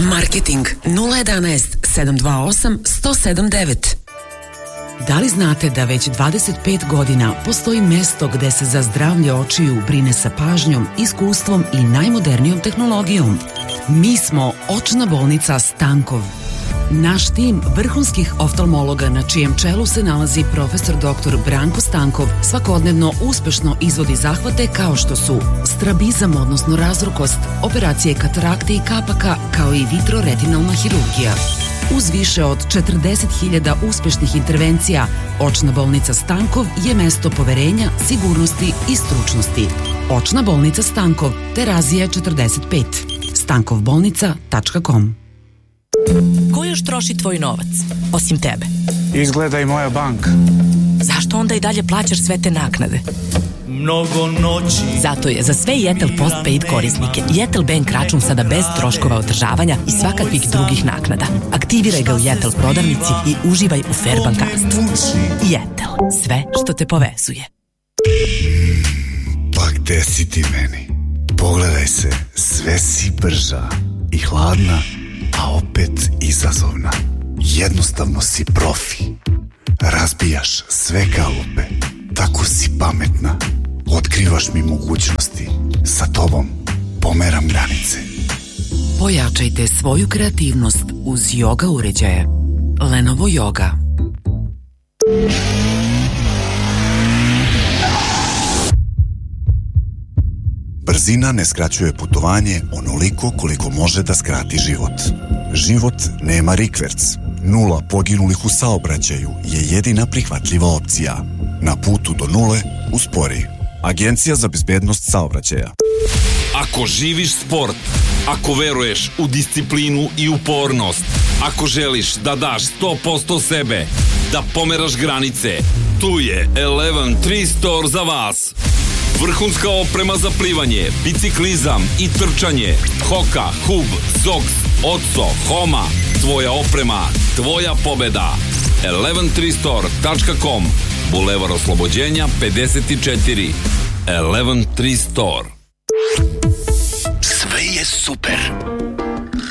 Marketing 011 728 107 Da li znate da već 25 godina postoji mesto gde se za zdravlje očiju brine sa pažnjom, iskustvom i najmodernijom tehnologijom? Mi smo Očna bolnica Stankov. Naš tim vrhunskih oftalmologa na čijem čelu se nalazi profesor dr. Branko Stankov svakodnevno uspešno izvodi zahvate kao što su strabizam, odnosno razrukost, operacije katarakte i kapaka, kao i vitroretinalna hirurgija. Uz više od 40.000 uspešnih intervencija, Očna bolnica Stankov je mesto poverenja, sigurnosti i stručnosti. Očna bolnica Stankov, Terazije 45. stankovbolnica.com. Ko još troši tvoj novac, osim tebe? Izgleda i moja banka. Zašto onda i dalje plaćaš sve te naknade? Mnogo noći. Zato je za sve Jetel Postpaid korisnike Jetel Bank račun sada bez troškova održavanja i svakakvih drugih naknada. Aktiviraj ga u Jetel prodavnici i uživaj u fair bankarstvu. Jetel, sve što te povezuje. Pa gde si ti meni? Pogledaj se, sve si brža i hladna, a opet izazovna. Jednostavno si profi. Razbijaš sve kalupe. Tako si pametna. Otkrivaš mi mogućnosti. Sa tobom pomeram granice. Pojačajte svoju kreativnost uz yoga uređaje. Lenovo Yoga. Brzina ne skraćuje putovanje onoliko koliko može da skrati život. Život nema rikverc. 0 poginulih u saobraćaju je jedina prihvatljiva opcija. Na putu do nule uspori. Agencija za bezbednost saobraćaja. Ako živiš sport, ako veruješ u disciplinu i upornost, ako želiš da daš 100% sebe, da pomeraš granice, tu je 11 Store za vas. Vrhunska oprema za plivanje, biciklizam i trčanje. Hoka, Hub, Zox, Otso, Homa. Tvoja oprema, tvoja pobeda. 113store.com. Bulevar Oslobođenja 54. 11 Store. Sve je super.